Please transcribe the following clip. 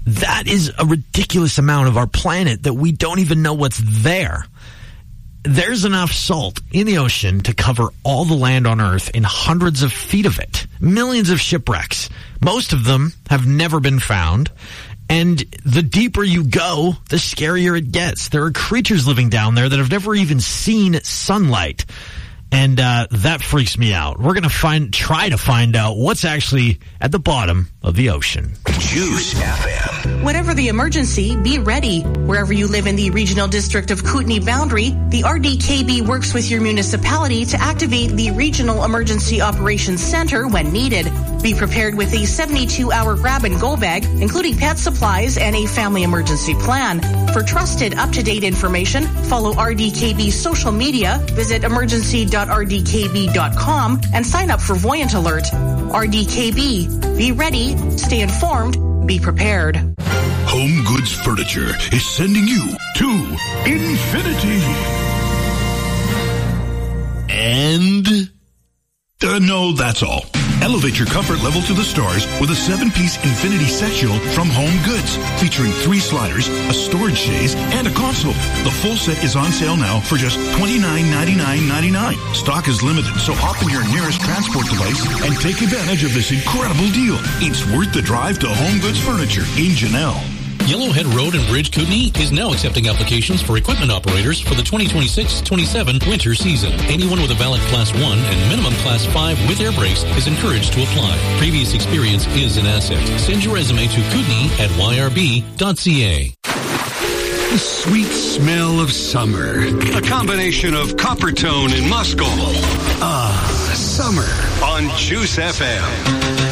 That is a ridiculous amount of our planet that we don't even know what's there. There's enough salt in the ocean to cover all the land on Earth in hundreds of feet of it. Millions of shipwrecks. Most of them have never been found. And the deeper you go, the scarier it gets. There are creatures living down there that have never even seen sunlight. And that freaks me out. We're going to try to find out what's actually at the bottom of the ocean. Juice FM. Whatever the emergency, be ready. Wherever you live in the Regional District of Kootenay boundary, the RDKB works with your municipality to activate the Regional Emergency Operations Center when needed. Be prepared with a 72-hour grab-and-go bag, including pet supplies and a family emergency plan. For trusted, up-to-date information, follow RDKB's social media, visit emergency.rdkb.com, and sign up for Voyant Alert. RDKB. Be ready, stay informed, be prepared. Home Goods Furniture is sending you to infinity. And no, that's all. Elevate your comfort level to the stars with a 7-piece Infinity Sectional from Home Goods, featuring 3 sliders, a storage chaise, and a console. The full set is on sale now for just $29.99.99. Stock is limited, so hop in your nearest transport device and take advantage of this incredible deal. It's worth the drive to Home Goods Furniture in Janelle. Yellowhead Road and Bridge Kootenay is now accepting applications for equipment operators for the 2026-27 winter season. Anyone with a valid Class 1 and minimum Class 5 with air brakes is encouraged to apply. Previous experience is an asset. Send your resume to kootenay@yrb.ca. The sweet smell of summer. A combination of Coppertone and Muskol. Summer on Juice FM.